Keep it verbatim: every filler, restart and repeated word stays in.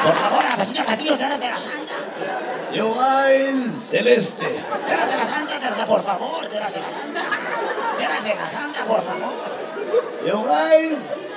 Por favor, Castillo Castillo, Teresa de la Santa. You guys, Celeste. Teresa de la Santa, Teresa, por favor, Teresa de la Santa. Teresa de la Santa, por favor. You guys,